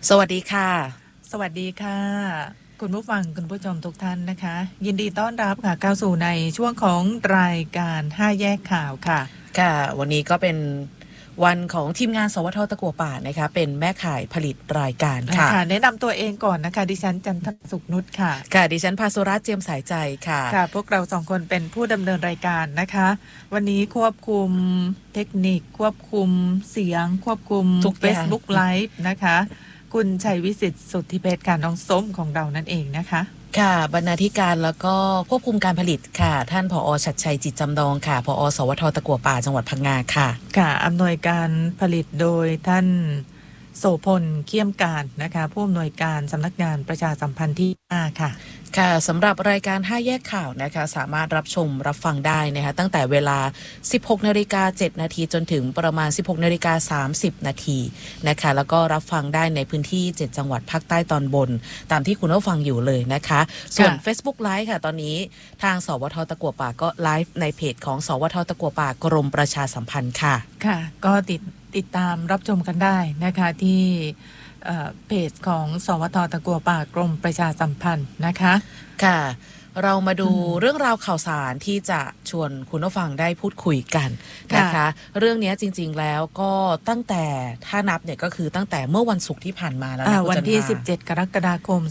สวัสดีค่ะสวัสดีค่ะคุณผู้ฟังคุณผู้ชมทุกท่านนะคะยินดีต้อนรับค่ะเข้าสู่ในช่วงของรายการ5แยกข่าวค่ะค่ะวันนี้ก็เป็นวันของทีมงานสวทตะกั่วป่านะคะเป็นแม่ข่ายผลิตรายการค่ะแนะนำตัวเองก่อนนะคะดิฉันจันทสุขนุชค่ะค่ะดิฉันภาสุรัตน์เจียมสายใจค่ะค่ะพวกเราสองคนเป็นผู้ดำเนินรายการนะคะวันนี้ควบคุมเทคนิคควบคุมเสียงควบคุม Facebook Live นะคะคุณชัยวิสิทธิ์สุทธิเพชรค่ะน้องส้มของเรานั่นเองนะคะค่ะบรรณาธิการแล้วก็ควบคุมการผลิตค่ะท่านผอ.ชัดชัยจิตจำดองค่ะผอ.สวทตะกั่วป่าจังหวัดพังงาค่ะค่ะอำนวยการผลิตโดยท่านโสพลเขี้ยมการนะคะผู้อำนวยการสำนักงานประชาสัมพันธ์ที่5ค่ะค่ะสำหรับรายการ5แยกข่าวนะคะสามารถรับชมรับฟังได้นะคะตั้งแต่เวลา 16:07 นาทีจนถึงประมาณ 16:30 นาทีนะคะแล้วก็รับฟังได้ในพื้นที่7จังหวัดภาคใต้ตอนบนตามที่คุณผู้ฟังอยู่เลยนะคะส่วน Facebook Live ค่ะตอนนี้ทางสวทตะกั่วป่าก็ไลฟ์ในเพจของสวทตะกั่วป่ากรมประชาสัมพันธ์ค่ะค่ะก็ติดตามรับชมกันได้นะคะที่เพจของสวทตะกั่วป่ากรมประชาสัมพันธ์นะคะค่ะเรามาดูเรื่องราวข่าวสารที่จะชวนคุณผู้ฟังได้พูดคุยกันนะคะเรื่องนี้จริงๆแล้วก็ตั้งแต่ถ้านับเนี่ยก็คือตั้งแต่เมื่อวันศุกร์ที่ผ่านมาแล้วนะวันที่17กรกฎาคม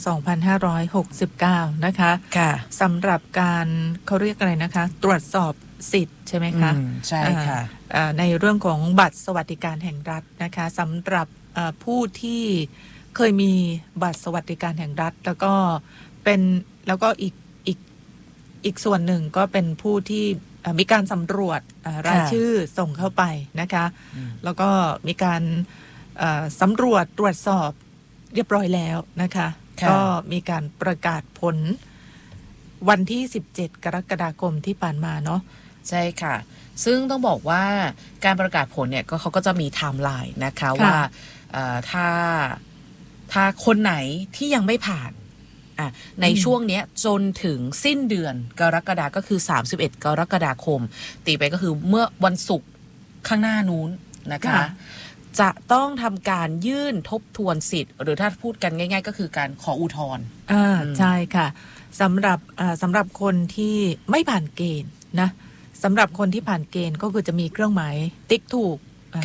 2569นะคะค่ะสำหรับการเขาเรียกอะไรนะคะตรวจสอบสิทธิ์ใช่ไหมคะใช่ค่ะในเรื่องของบัตรสวัสดิการแห่งรัฐนะคะสำหรับผู้ที่เคยมีบัตรสวัสดิการแห่งรัฐแล้วก็อีกส่วนหนึ่งก็เป็นผู้ที่มีการสำรวจรายชื่อส่งเข้าไปนะคะแล้วก็มีการสำรวจตรวจสอบเรียบร้อยแล้วนะคะก็มีการประกาศผลวันที่17กรกฎาคมที่ผ่านมาเนาะใช่ค่ะซึ่งต้องบอกว่าการประกาศผลเนี่ยก็เขาก็จะมีไทม์ไลน์นะคะว่าถ้าคนไหนที่ยังไม่ผ่านในช่วงนี้จนถึงสิ้นเดือนกรกฎาก็คือ31กรกฎาคมตีไปก็คือเมื่อวันศุกร์ข้างหน้านู้นนะคะจะต้องทำการยื่นทบทวนสิทธิ์หรือถ้าพูดกันง่ายๆก็คือการขออุทธรณ์ใช่ค่ะสำหรับคนที่ไม่ผ่านเกณฑ์นะสำหรับคนที่ผ่านเกณฑ์ก็คือจะมีเครื่องหมายติ๊กถูก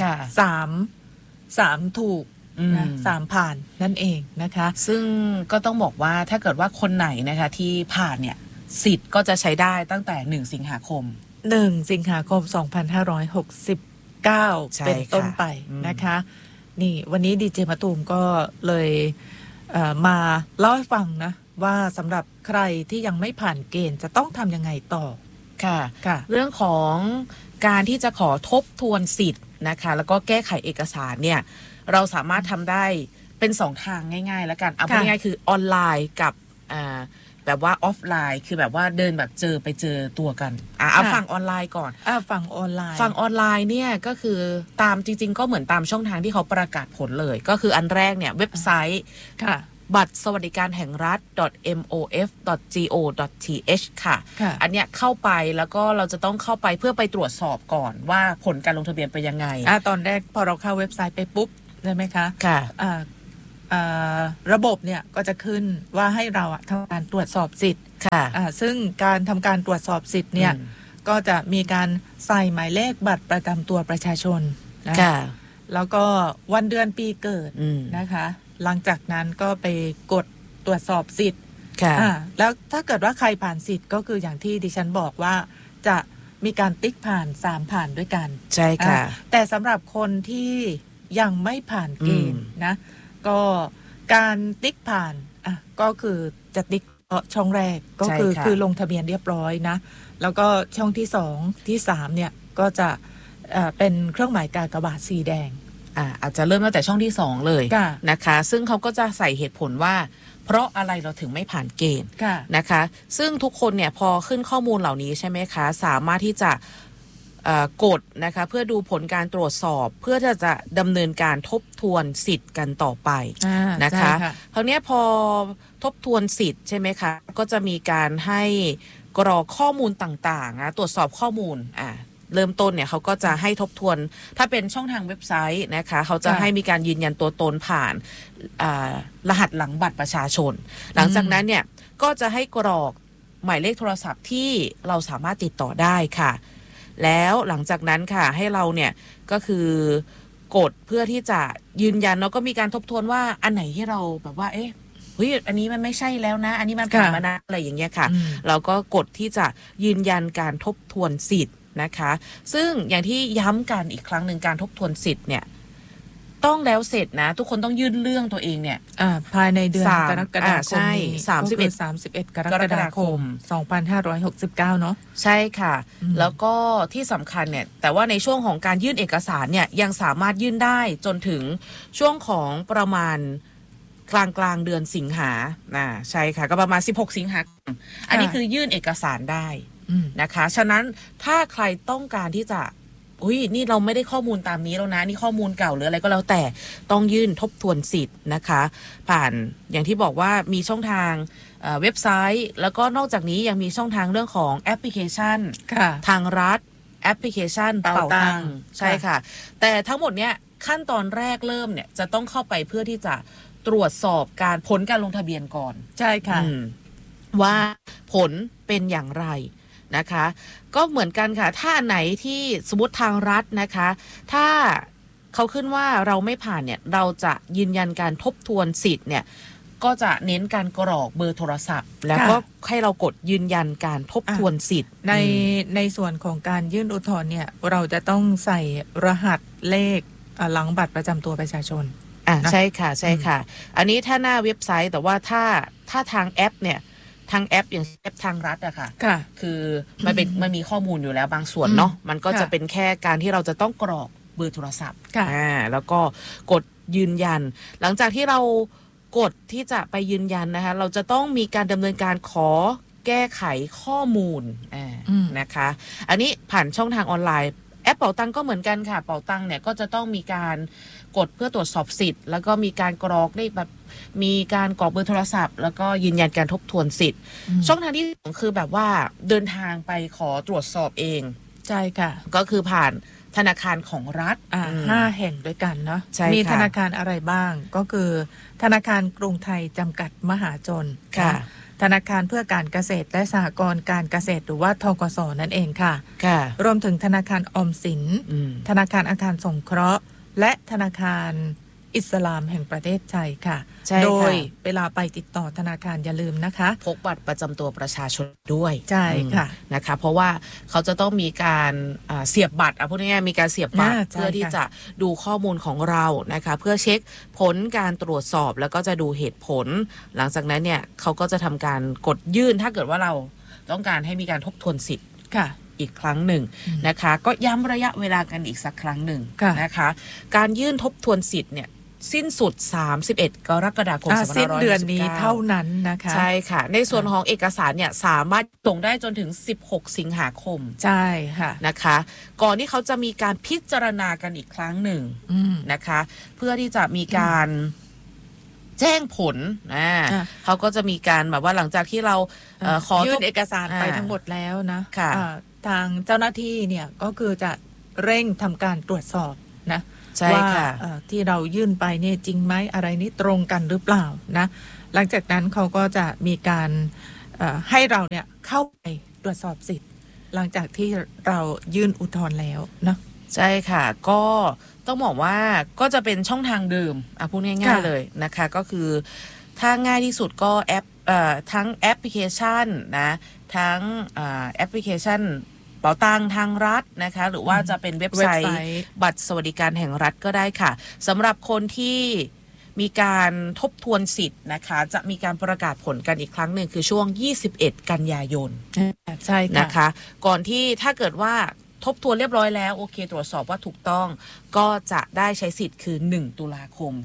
3ถูกนะ3ผ่านนั่นเองนะคะซึ่งก็ต้องบอกว่าถ้าเกิดว่าคนไหนนะคะที่ผ่านเนี่ยสิทธิ์ก็จะใช้ได้ตั้งแต่1 สิงหาคม 2569เป็นต้นไปนะคะนี่วันนี้ดีเจมะตูมก็เลยมาเล่าให้ฟังนะว่าสำหรับใครที่ยังไม่ผ่านเกณฑ์จะต้องทำยังไงต่อค่ะเรื่องของการที่จะขอทบทวนสิทธิ์นะคะแล้วก็แก้ไขเอกสารเนี่ยเราสามารถทำได้เป็น2ทางง่ายๆแล้วกันเอาง่ายๆคือออนไลน์กับแบบว่าออฟไลน์คือแบบว่าเดินแบบไปเจอตัวกันเอาฝั่งออนไลน์ก่อนฝั่งออนไลน์เนี่ยก็คือตามจริงๆก็เหมือนตามช่องทางที่เขาประกาศผลเลยก็คืออันแรกเนี่ยเว็บไซต์บัตรสวัสดิการแห่งรัฐ .mof.go.th ค่ะอันเนี้ยเข้าไปแล้วก็เราจะต้องเข้าไปเพื่อไปตรวจสอบก่อนว่าผลการลงทะเบียนเป็นยังไงตอนแรกพอเราเข้าเว็บไซต์ไปปุ๊บใช่ไหมคะค่ะระบบเนี่ยก็จะขึ้นว่าให้เราทำการตรวจสอบสิทธิ์ค่ะซึ่งการทำการตรวจสอบสิทธิ์เนี่ยก็จะมีการใส่หมายเลขบัตรประจำตัวประชาชนนะแล้วก็วันเดือนปีเกิดนะคะหลังจากนั้นก็ไปกดตรวจสอบสิทธิ์แล้วถ้าเกิดว่าใครผ่านสิทธิ์ก็คืออย่างที่ดิฉันบอกว่าจะมีการติ๊กผ่าน3ผ่านด้วยกันใช่ค่ะแต่สำหรับคนที่ยังไม่ผ่านเกณฑ์นะก็การติ๊กผ่านก็คือจะติ๊กช่องแรกก็คือลงทะเบียนเรียบร้อยนะแล้วก็ช่องที่2ที่3เนี่ยก็จะเป็นเครื่องหมายกากบาทสีแดงอาจจะเริ่มตั้งแต่ช่องที่2เลยนะคะซึ่งเขาก็จะใส่เหตุผลว่าเพราะอะไรเราถึงไม่ผ่านเกณฑ์นะคะซึ่งทุกคนเนี่ยพอขึ้นข้อมูลเหล่านี้ใช่ไหมคะสามารถที่จะกดนะคะเพื่อดูผลการตรวจสอบเพื่อจะดำเนินการทบทวนสิทธิ์กันต่อไปนะคะคราวนี้พอทบทวนสิทธิ์ใช่ไหมคะก็จะมีการให้กรอกข้อมูลต่างๆนะตรวจสอบข้อมูลเริ่มต้นเนี่ยเขาก็จะให้ทบทวนถ้าเป็นช่องทางเว็บไซต์นะคะเขาจะให้มีการยืนยันตัวตนผ่านรหัสหลังบัตรประชาชนหลังจากนั้นเนี่ยก็จะให้กรอกหมายเลขโทรศัพท์ที่เราสามารถติดต่อได้ค่ะแล้วหลังจากนั้นค่ะให้เราเนี่ยก็คือกดเพื่อที่จะยืนยันแล้วก็มีการทบทวนว่าอันไหนที่เราแบบว่าเฮ้ยอันนี้มันไม่ใช่แล้วนะอันนี้มันผ่านมานะอะไรอย่างเงี้ยค่ะเราก็กดที่จะยืนยันการทบทวนสิทธิ์นะคะซึ่งอย่างที่ย้ำกันอีกครั้งหนึ่งการทบทวนสิทธิ์เนี่ยต้องแล้วเสร็จนะทุกคนต้องยื่นเรื่องตัวเองเนี่ยภายในเดือนกรกฎาคมนี้ 31 กรกฎาคม 2569 เนาะใช่ค่ะแล้วก็ที่สำคัญเนี่ยแต่ว่าในช่วงของการยื่นเอกสารเนี่ยยังสามารถยื่นได้จนถึงช่วงของประมาณกลางเดือนสิงหาใช่ค่ะก็ประมาณ16 สิงหาคมอันนี้คือยื่นเอกสารได้นะคะฉะนั้นถ้าใครต้องการที่จะนี่เราไม่ได้ข้อมูลตามนี้แล้วนะนี่ข้อมูลเก่าหรืออะไรก็แล้วแต่ต้องยื่นทบทวนสิทธิ์นะคะผ่านอย่างที่บอกว่ามีช่องทางเว็บไซต์แล้วก็นอกจากนี้ยังมีช่องทางเรื่องของแอปพลิเคชันทางรัฐแอปพลิเคชันเป่าตังใช่ค่ะแต่ทั้งหมดเนี้ยขั้นตอนแรกเริ่มเนี่ยจะต้องเข้าไปเพื่อที่จะตรวจสอบผลการลงทะเบียนก่อนใช่ค่ะว่าผลเป็นอย่างไรนะคะก็เหมือนกันค่ะถ้าอันไหนที่สมมติทางรัฐนะคะถ้าเขาขึ้นว่าเราไม่ผ่านเนี่ยเราจะยืนยันการทบทวนสิทธิ์เนี่ยก็จะเน้นการกรอกเบอร์โทรศัพท์แล้วก็ให้เรากดยืนยันการทบทวนสิทธิ์ในส่วนของการยื่นอุทธรณ์เนี่ยเราจะต้องใส่รหัสเลขหลังบัตรประจำตัวประชาชนใช่ค่ะใช่ค่ะอันนี้ถ้าหน้าเว็บไซต์แต่ว่าถ้าทางแอปเนี่ยทางแอปอย่างแอปทางรัฐอะค่ะคือมันมีข้อมูลอยู่แล้วบางส่วนเนาะมันก็จะเป็นแค่การที่เราจะต้องกรอกเบอร์โทรศัพท์แล้วก็กดยืนยันหลังจากที่เรากดที่จะไปยืนยันนะคะเราจะต้องมีการดำเนินการขอแก้ไขข้อมูลนะคะอันนี้ผ่านช่องทางออนไลน์แอปเป๋าตังก็เหมือนกันค่ะเป๋าตังเนี่ยก็จะต้องมีการกดเพื่อตรวจสอบสิทธิ์แล้วก็มีการกรอกได้แบบมีการกรอกเบอร์โทรศัพท์แล้วก็ยืนยันการทบทวนสิทธิ์ช่องทางที่2คือแบบว่าเดินทางไปขอตรวจสอบเองใช่ค่ะก็คือผ่านธนาคารของรัฐ 5 แห่งด้วยกันเนาะมีธนาคารอะไรบ้างก็คือธนาคารกรุงไทยจำกัดมหาชนธนาคารเพื่อการเกษตรและสหกรณ์การเกษตรหรือว่าธกส.นั่นเองค่ะรวมถึงธนาคารออมสินธนาคารอาคารสงเคราะห์และธนาคารอิสลามแห่งประเทศไทยค่ะโดยเวลาไปติดต่อธนาคารอย่าลืมนะคะพกบัตรประจำตัวประชาชนด้วยใช่ค่ะนะคะเพราะว่าเขาจะต้องมีการเสียบบัตรพูดง่ายๆมีการเสียบบัตรเพื่อที่จะดูข้อมูลของเรานะคะเพื่อเช็คผลการตรวจสอบแล้วก็จะดูเหตุผลหลังจากนั้นเนี่ยเขาก็จะทำการกดยื่นถ้าเกิดว่าเราต้องการให้มีการทบทวนสิทธิ์อีกครั้งหนึ่งนะคะก็ย้ำระยะเวลากันอีกสักครั้งหนึ่งนะคะการยื่นทบทวนสิทธิ์เนี่ยสิ้นสุด31 กรกฎาคม 2569 สิ้นเดือนนี้เท่านั้นนะคะใช่ค่ะในส่วนของเอกสารเนี่ยสามารถส่งได้จนถึง16 สิงหาคมใช่ค่ะนะคะก่อนที่เขาจะมีการพิจารณากันอีกครั้งหนึ่งนะคะเพื่อที่จะมีการแจ้งผลเขาก็จะมีการแบบว่าหลังจากที่เราขอยื่นเอกสารไปทั้งหมดแล้วนะทางเจ้าหน้าที่เนี่ยก็คือจะเร่งทำการตรวจสอบนะว่าที่เรายื่นไปเนี่ยจริงไหมอะไรนี้ตรงกันหรือเปล่านะหลังจากนั้นเขาก็จะมีการให้เราเนี่ยเข้าไปตรวจสอบสิทธิ์หลังจากที่เรายื่นอุทธรณ์แล้วนะใช่ค่ะก็ต้องบอกว่าก็จะเป็นช่องทางเดิมพูดง่ายๆเลยนะคะก็คือถ้าง่ายที่สุดก็แอปทั้งแอปพลิเคชันนะทั้งแอปพลิเคชันเป๋าตังทางรัฐนะคะหรือว่าจะเป็นเว็บไซต์บัตรสวัสดิการแห่งรัฐก็ได้ค่ะสำหรับคนที่มีการทบทวนสิทธิ์นะคะจะมีการประกาศผลกันอีกครั้งหนึ่งคือช่วง21 กันยายนใช่นะคะก่อนที่ถ้าเกิดว่าทบทวนเรียบร้อยแล้วโอเคตรวจสอบว่าถูกต้องก็จะได้ใช้สิทธิ์คือ1 ตุลาคม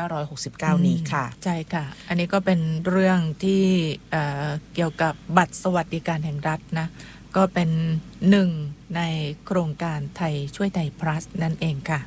2569 นี้ค่ะใช่ค่ะอันนี้ก็เป็นเรื่องที่เกี่ยวกับบัตรสวัสดิการแห่งรัฐนะก็เป็นหนึ่งในโครงการไทยช่วยไทย plus นั่นเองค่ะ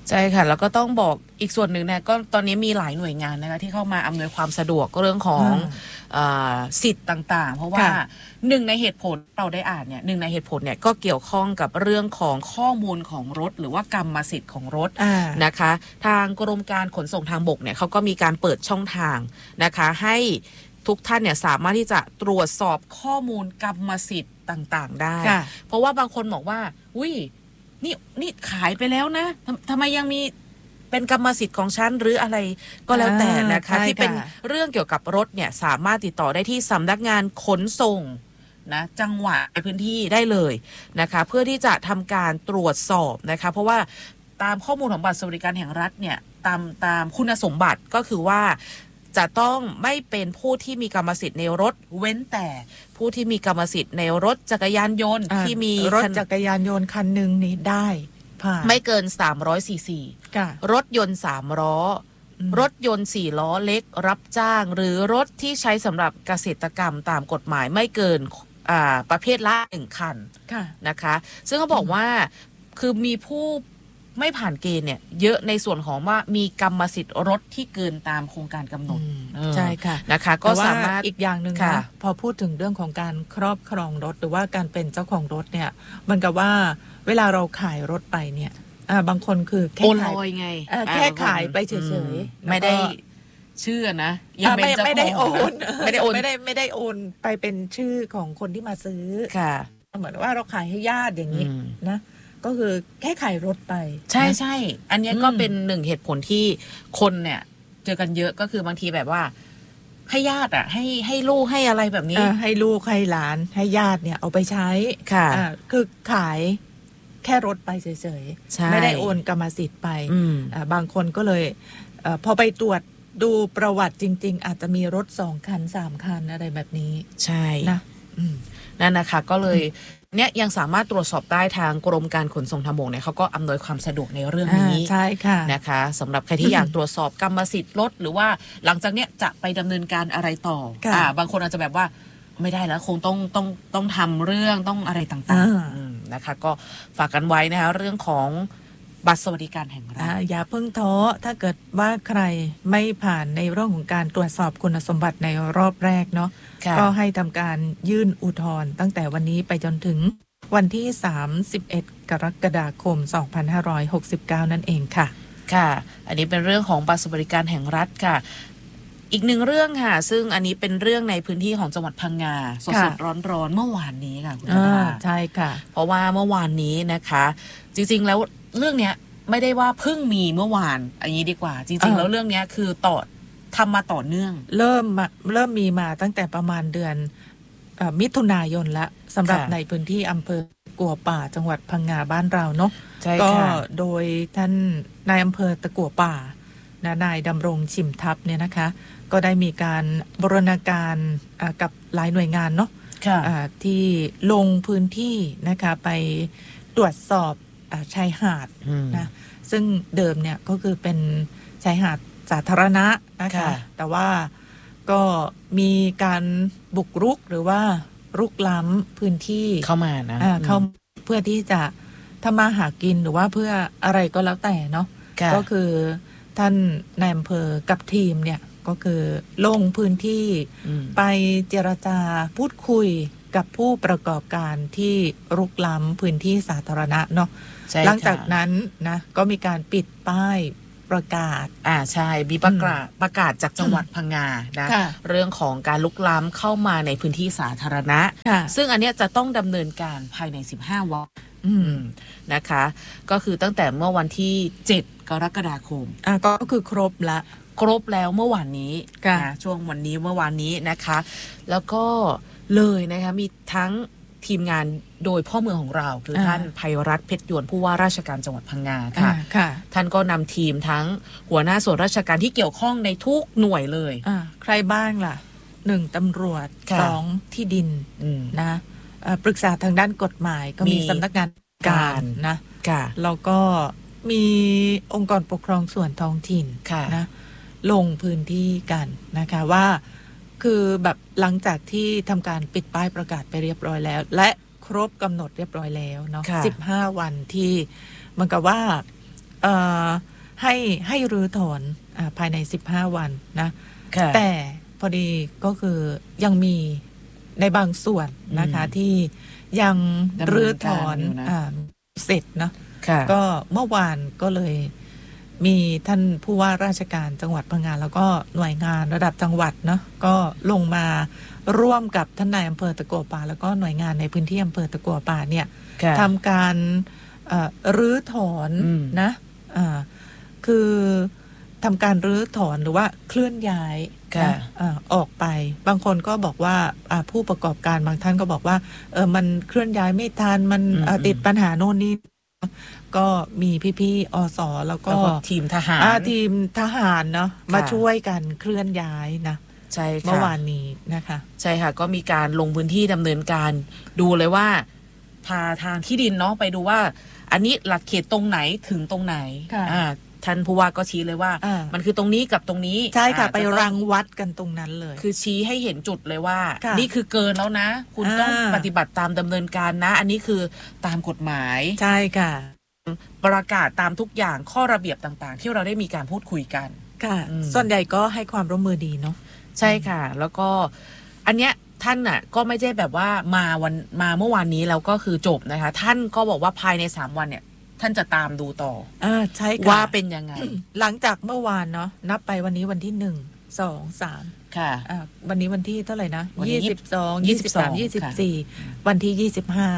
ใช่ค่ะแล้วก็ต้องบอกอีกส่วนหนึ่งเนี่ยก็ตอนนี้มีหลายหน่วยงานนะคะที่เข้ามาอำนวยความสะดวกเรื่องของสิทธิ์ต่างๆเพราะว่าหนึ่งในเหตุผลเราได้อ่านเนี่ยหนึ่งในเหตุผลเนี่ยก็เกี่ยวข้องกับเรื่องของข้อมูลของรถหรือว่ากรรมสิทธิ์ของรถนะคะทางกรมการขนส่งทางบกเนี่ยเขาก็มีการเปิดช่องทางนะคะให้ทุกท่านเนี่ยสามารถที่จะตรวจสอบข้อมูลกรรมสิทธิ์ต่างๆได้เพราะว่าบางคนบอกว่าอุ้ยนี่ขายไปแล้วนะทำไมยังมีเป็นกรรมสิทธิ์ของฉันหรืออะไรก็แล้วแต่นะคะที่เป็นเรื่องเกี่ยวกับรถเนี่ยสามารถติดต่อได้ที่สำนักงานขนส่งนะจังหวัดในพื้นที่ได้เลยนะคะเพื่อที่จะทำการตรวจสอบนะคะเพราะว่าตามข้อมูลของบัตรสวัสดิการแห่งรัฐเนี่ยตามคุณสมบัติก็คือว่าจะต้องไม่เป็นผู้ที่มีกรรมสิทธิ์ในรถเว้นแต่ผู้ที่มีกรรมสิทธิ์ในรถจักรยานยนต์ที่มีรถจักรยานยนต์คันหนึ่งนี้ได้ไม่เกิน300ซีซีรถยนต์3ล้อรถยนต์4ล้อเล็กรับจ้างหรือรถที่ใช้สำหรับเกษตรกรรมตามกฎหมายไม่เกินประเภทละ1คันนะคะซึ่งเขาบอกว่าคือมีผู้ไม่ผ่านเกณฑ์เนี่ยเยอะในส่วนของว่ามีกรรมสิทธิ์รถที่เกินตามโครงการกำหนดใช่ค่ะนะคะก็สามารถอีกอย่างหนึ่งนะพอพูดถึงเรื่องของการครอบครองรถหรือว่าการเป็นเจ้าของรถเนี่ยมันกับว่าเวลาเราขายรถไปเนี่ยบางคนคือแค่ขายไงแค่ขายไปเฉยๆไม่ได้เชื่อนะยังเป็นเจ้าของไม่ได้โอนไม่ได้โอนไปเป็นชื่อของคนที่มาซื้อค่ะเหมือนว่าเราขายให้ญาติอย่างนี้นะก็คือแค่ขายรถไปใช่ใช่อันนี้ก็เป็นหนึ่งเหตุผลที่คนเนี่ยเจอกันเยอะก็คือบางทีแบบว่าให้ญาติให้ลูกให้อะไรแบบนี้ให้ลูกให้หลานให้ญาติเนี่ยเอาไปใช้ค่ะคือขายแค่รถไปเฉยๆไม่ได้โอนกรรมสิทธิ์ไปบางคนก็เลยพอไปตรวจดูประวัติจริงๆอาจจะมีรถ2คัน3คันอะไรแบบนี้ใช่นะนั่นนะคะก็เลยเนี่ยยังสามารถตรวจสอบได้ทางกรมการขนส่งทางบกเนี่ยเขาก็อำนวยความสะดวกในเรื่องนี้ใช่ค่ะนะคะสำหรับใครที่อยากตรวจสอบกรรมสิทธิ์รถหรือว่าหลังจากเนี้ยจะไปดำเนินการอะไรต่อบางคนอาจจะแบบว่าไม่ได้แล้วคงต้องทำเรื่องต้องอะไรต่างๆนะคะก็ฝากกันไว้นะคะเรื่องของบัตรสวัสดิการแห่งรัฐอย่าเพิ่งท้อถ้าเกิดว่าใครไม่ผ่านในเรื่องของการตรวจสอบคุณสมบัติในรอบแรกเนาะก็ให้ทำการยื่นอุทธรณ์ตั้งแต่วันนี้ไปจนถึงวันที่31กรกฎาคม2569นั่นเองค่ะค่ะอันนี้เป็นเรื่องของบัตรสวัสดิการแห่งรัฐค่ะอีกหนึ่งเรื่องค่ะซึ่งอันนี้เป็นเรื่องในพื้นที่ของจังหวัดพังงาสดๆร้อนๆเมื่อวานนี้ค่ะคุณดาใช่ค่ะเพราะว่าเมื่อวานนี้นะคะจริงๆแล้วเรื่องเนี้ยไม่ได้ว่าเพิ่งมีเมื่อวานอันนี้ดีกว่าจริงๆแล้วเรื่องนี้คือทำมาต่อเนื่องเริ่มมีมาตั้งแต่ประมาณเดือนมิถุนายนละสำหรับในพื้นที่อำเภอกัวป่าจังหวัดพังงาบ้านเราเนาะก็โดยท่านนายอำเภอตะกัวป่านายดำรงชิมทัพเนี่ยนะคะก็ได้มีการบูรณาการกับหลายหน่วยงานเนาะที่ลงพื้นที่นะคะไปตรวจสอบชายหาดนะซึ่งเดิมเนี่ยก็คือเป็นชายหาดสาธารณะนะคะแต่ว่าก็มีการบุกรุกหรือว่ารุกล้ำพื้นที่เข้ามานะเข้าเพื่อที่จะทำมาหากินหรือว่าเพื่ออะไรก็แล้วแต่เนาะก็คือท่านนายอำเภอกับทีมเนี่ยก็คือลงพื้นที่ไปเจรจาพูดคุยกับผู้ประกอบการที่รุกล้ำพื้นที่สาธารณะเนาะหลังจากนั้นนะก็มีการปิดป้ายประกาศใช่มีประกาศจากจังหวัดพังงานะเรื่องของการลุกล้ำเข้ามาในพื้นที่สาธารณะซึ่งอันนี้จะต้องดำเนินการภายใน15 วันนะคะก็คือตั้งแต่เมื่อวันที่7 กรกฎาคมก็คือครบแล้วเมื่อวานนี้นะช่วงวันนี้เมื่อวานนี้นะคะแล้วก็เลยนะคะมีทั้งทีมงานโดยพ่อเมืองของเราคือท่านไพรัตน์เพชรยวนผู้ว่าราชการจังหวัดพังงาค่ะท่านก็นำทีมทั้งหัวหน้าส่วนราชการที่เกี่ยวข้องในทุกหน่วยเลยใครบ้างล่ะ1ตำรวจ2ที่ดินนะปรึกษาทางด้านกฎหมายก็มีสำนักงานการนะแล้วก็มีองค์กรปกครองส่วนท้องถิ่นนะลงพื้นที่กันนะคะว่าคือแบบหลังจากที่ทำการปิดป้ายประกาศไปเรียบร้อยแล้วและครบกำหนดเรียบร้อยแล้วเนาะ15 วันที่มันกับว่าเอ่อให้รื้อถอนภายใน15 วันนะแต่พอดีก็คือยังมีในบางส่วนนะคะที่ยังรื้อถอนเสร็จเนาะก็เมื่อวานก็เลยมีท่านผู้ว่าราชการจังหวัดพังงาแล้วก็หน่วยงานระดับจังหวัดเนาะก็ลงมาร่วมกับท่านนายอำเภอตะกัวป่าแล้วก็หน่วยงานในพื้นที่อำเภอตะกัวป่าเนี่ยทำการรื้อถอนนะคือทำการรื้อถอนหรือว่าเคลื่อนย้ายออกไปบางคนก็บอกว่าผู้ประกอบการบางท่านก็บอกว่ามันเคลื่อนย้ายไม่ทันมันติดปัญหาโน่นนี่ก็มีพี่ๆอส.แล้วก็ทีมทหารเนาะมาช่วยกันเคลื่อนย้ายนะใช่ค่ะเมื่อวานนี้นะคะใช่ค่ะก็มีการลงพื้นที่ดำเนินการดูเลยว่าพาทางที่ดินเนาะไปดูว่าอันนี้หลักเขตตรงไหนถึงตรงไหนท่านผู้ว่าก็ชี้เลยว่ามันคือตรงนี้กับตรงนี้ใช่ค่ะไปรังวัดกันตรงนั้นเลยคือชี้ให้เห็นจุดเลยว่านี่คือเกินแล้วนะคุณต้องปฏิบัติตามดำเนินการนะอันนี้คือตามกฎหมายใช่ค่ะประกาศตามทุกอย่างข้อระเบียบต่างๆที่เราได้มีการพูดคุยกันค่ะส่วนใหญ่ก็ให้ความร่วมมือดีเนาะใช่ค่ะแล้วก็อันเนี้ยท่านน่ะก็ไม่ใช่แบบว่ามาเมื่อวานนี้แล้วก็คือจบนะคะท่านก็บอกว่าภายใน3 วันเนี่ยท่านจะตามดูต่อใช่ค่ะว่าเป็นยังไงหลังจากเมื่อวานเนาะนับไปวันนี้วันที่1 2 3 ค่ะวันนี้วันที่เท่าไหร่นะ22 23 24วันที่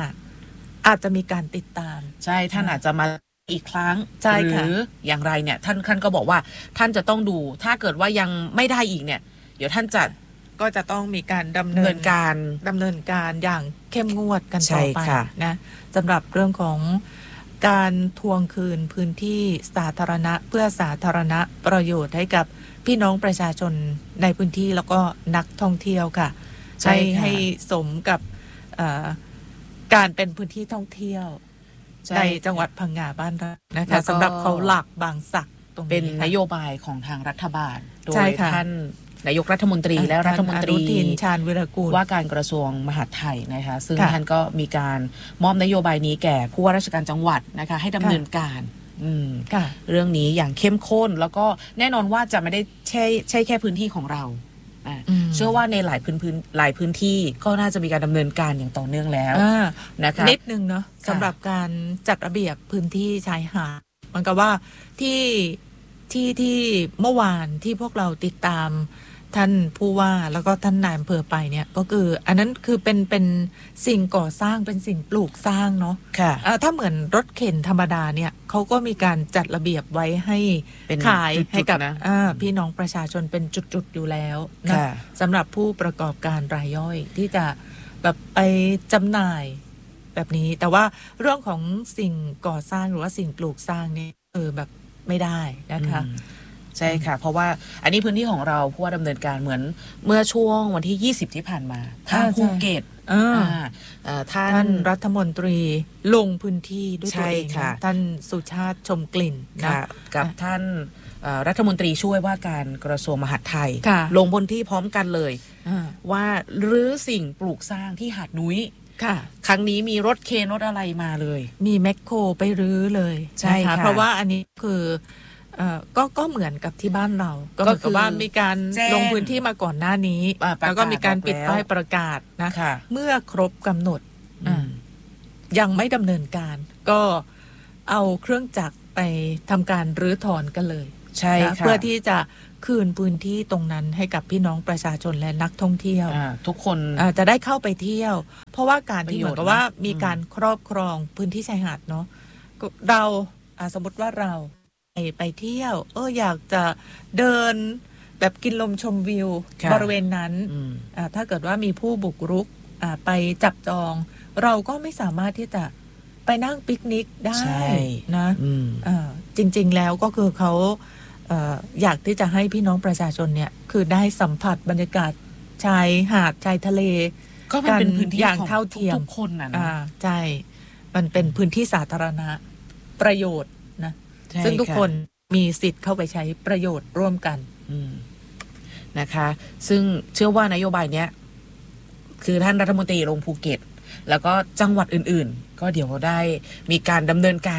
25อาจจะมีการติดตามใช่ท่านอาจจะมาอีกครั้งหรืออย่างไรเนี่ยท่านก็บอกว่าท่านจะต้องดูถ้าเกิดว่ายังไม่ได้อีกเนี่ยเดี๋ยวท่านก็จะต้องมีการดำเนินการอย่างเข้มงวดกันต่อไปนะสำหรับเรื่องของการทวงคืนพื้นที่สาธารณะเพื่อสาธารณประโยชน์ให้กับพี่น้องประชาชนในพื้นที่แล้วก็นักท่องเที่ยวค่ะให้สมกับการเป็นพื้นที่ท่องเที่ยวในจังหวัดพังงาบ้านเรานะคะสำหรับเขาหลักบางสักตรงนี้เป็นนโยบายของทางรัฐบาลโดยท่านนายกรัฐมนตรีและรัฐมนตรีชาญวิรากูลว่าการกระทรวงมหาดไทยนะคะซึ่งท่านก็มีการมอบนโยบายนี้แก่ผู้ว่าราชการจังหวัดนะคะให้ดำเนินการเรื่องนี้อย่างเข้มข้นแล้วก็แน่นอนว่าจะไม่ได้ใช่แค่พื้นที่ของเราเชื่อว่าในหลายพื้นที่ก็น่าจะมีการดำเนินการอย่างต่อเนื่องแล้วนะคะนิดนึงเนาะสำหรับการจัดระเบียบพื้นที่ชายหาดมันก็ว่าที่เมื่อวานที่พวกเราติดตามท่านผู้ว่าแล้วก็ท่านนายอำเภอไปเนี่ยก็คืออันนั้นคือเป็นสิ่งก่อสร้างเป็นสิ่งปลูกสร้างเนาะถ้าเหมือนรถเข็นธรรมดาเนี่ยเขาก็มีการจัดระเบียบไว้ให้ขายให้กับพี่น้องประชาชนเป็นจุดๆอยู่แล้วนะสำหรับผู้ประกอบการรายย่อยที่จะแบบไปจำหน่ายแบบนี้แต่ว่าเรื่องของสิ่งก่อสร้างหรือว่าสิ่งปลูกสร้างเนี่ยแบบไม่ได้นะคะใช่ค่ะเพราะว่าอันนี้พื้นที่ของเราผู้ว่าดำเนินการเหมือนเมื่อช่วงวันที่20ที่ผ่านมาทางภูเก็ตท่านรัฐมนตรีลงพื้นที่ด้วยตัวเองท่านสุชาติชมกลิ่นนะกับท่านรัฐมนตรีช่วยว่าการกระทรวงมหาดไทยลงพื้นที่พร้อมกันเลยว่ารื้อสิ่งปลูกสร้างที่หาดนุ้ยครั้งนี้มีรถเคนรถอะไรมาเลยมีแมคโครไปรื้อเลยใช่ค่ะเพราะว่าอันนี้คือก็เหมือนกับที่บ้านเราก็คือว่ามีการลงพื้นที่มาก่อนหน้านี้แล้วก็มีการปิดป้ายประกาศนะเมื่อครบกำหนดยังไม่ดำเนินการก็เอาเครื่องจักรไปทำการรื้อถอนกันเลยใช่เพื่อที่จะคืนพื้นที่ตรงนั้นให้กับพี่น้องประชาชนและนักท่องเที่ยวทุกคนจะได้เข้าไปเที่ยวเพราะว่าการที่เหมือนกับว่ามีการครอบครองพื้นที่ชายหาดเนาะเราสมมติว่าเราไปเที่ยวอยากจะเดินแบบกินลมชมวิวบริเวณนั้นถ้าเกิดว่ามีผู้บุกรุกไปจับจองเราก็ไม่สามารถที่จะไปนั่งปิกนิกได้นะจริงๆแล้วก็คือเขาอยากที่จะให้พี่น้องประชาชนเนี่ยคือได้สัมผัสบรรยากาศชายหาดชายทะเลก็เป็นพื้นที่อย่างเท่าเทียมทุกคนนะใช่มันเป็นพื้นที่สาธารณะประโยชน์นะซึ่งทุกคนมีสิทธิ์เข้าไปใช้ประโยชน์ร่วมกันนะคะซึ่งเชื่อว่านโยบายเนี้ยคือท่านรัฐมนตรีลงภูเก็ตแล้วก็จังหวัดอื่นๆก็เดี๋ยวได้มีการดำเนินการ